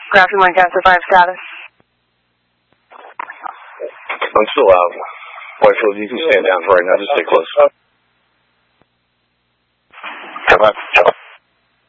Graphic Lancaster 5 status. I'm still out. Whitefield, you can stand down for right now. Just stay close.